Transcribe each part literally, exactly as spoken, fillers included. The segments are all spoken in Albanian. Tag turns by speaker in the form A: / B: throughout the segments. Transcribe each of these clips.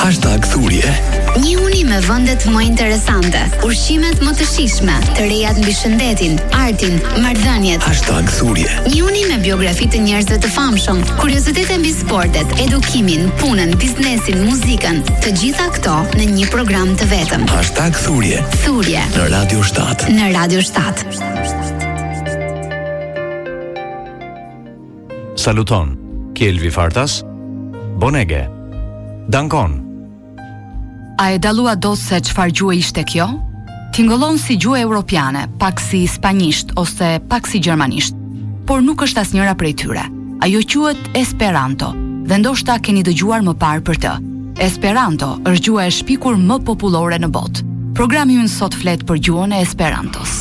A: Hashtag thurje.
B: Njihuni me vendet më interesante, ushqimet më të shijshme, të rejat mbi shëndetin, artin, marrëdhëniet.
A: Hashtag thurje.
B: Njihuni me biografi të njerëzve të famshëm, kuriozitete mbi sportet, edukimin, punën, biznesin, muzikën, të gjitha këto në një program të vetëm.
A: Hashtag thurje.
B: Thurje
A: Në Radio shtat.
B: në Radio shtat.
C: Saluton, Kjelvi Fartas, Bonege, Dankon.
D: A e dalua do se çfarë gjuhë ishte kjo? Tingëllon si gjuhë europiane, pak si spanjisht ose pak si gjermanisht, por nuk është asnjëra prej tyre. Ajo quhet Esperanto, dhe ndoshta keni dëgjuar më parë për të. Esperanto është gjuha e shpikur më popullore në botë. Programi ynë sot flet për gjuhën e Esperantos.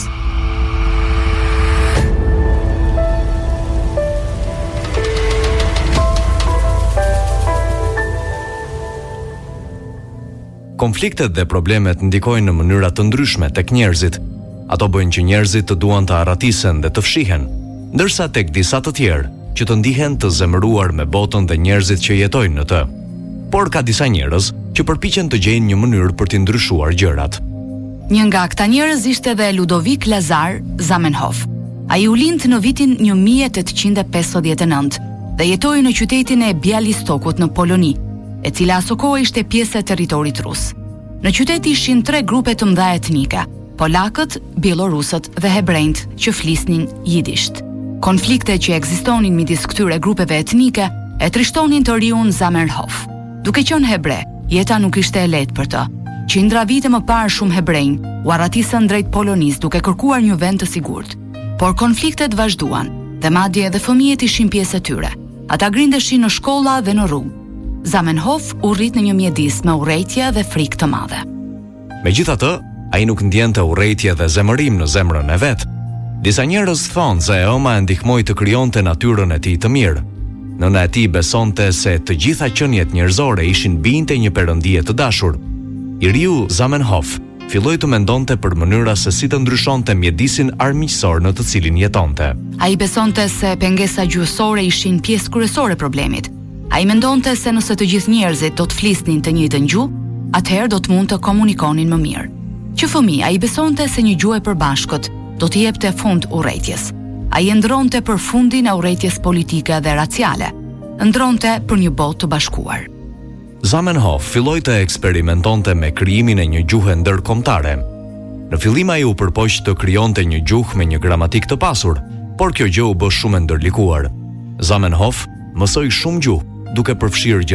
C: Konfliktet dhe problemet ndikojnë në mënyra të ndryshme tek njerëzit. Ato bëjnë që njerëzit të duan të arratisen dhe të fshihen, ndërsa tek disa të tjerë që të ndihen të zemëruar me botën dhe njerëzit që jetojnë në të. Por ka disa njerëz që përpiqen të gjejnë një mënyrë për të ndryshuar gjërat.
D: Një nga këta njerëz ishte dhe Ludovic Lazar Zamenhof. Ai u lind në vitin një mijë e tetëqind e pesëdhjetë e nëntë dhe jetoi në qytetin e Bialystokut në Poloni, e cila aso kohë ishte pjesë e territorit rus. Në qytet ishin tre grupe të mëdha etnike: polakët, bielorusët dhe hebrejt që flisnin jidisht. Konfliktet që ekzistonin midis këtyre grupeve etnike e trishtonin të riun Zamenhof. Duke qenë hebre, jeta nuk ishte e lehtë për të. Qindra vite më parë shumë hebrejnë u arratisën drejt Polonisë duke kërkuar një vend të sigurt. Por konfliktet vazhduan dhe madje edhe fëmijët ishin pjesë e tyre. Ata grindeshin në shkolla dhe në rrugë. Zamenhof u rrit në një mjedis me urrejtje dhe frikë të madhe.
C: Megjithatë, ai nuk ndjente urrejtje dhe zemërim në zemrën e vet. Disa njerëz thonë se ëma e ndihmoi të krijonte natyrën e tij të mirë. Nëna e tij besonte se të gjitha qeniet njerëzore ishin binte një perëndije të dashur. I riu Zamenhof filloi të mendonte për mënyra se si të ndryshonte mjedisin armiqësor në të cilin jetonte.
D: Ai besonte se pengesa gjuhësore ishin pjesë kryesore e problemit. Ai mendonte se nëse të gjithë njerëzit do të flisnin të njëjtën gjuhë, atëherë do të mund të komunikonin më mirë. Që fëmijë, ai besonte se një gjuhë e përbashkët do të jepte fund urrejtjes. Ai ndronte për fundin e urrejtjes politike dhe raciale. Ndronte për një botë të bashkuar.
C: Zamenhof filloi të eksperimentonte me krijimin e një gjuhe ndërkombëtare. Në fillim ai u përpoq të krijonte një gjuhë me një gramatik të pasur, por kjo gjë u bë shumë e ndërlikuar. Zamenhof mësoi shumë gjuhë, duke përfshirë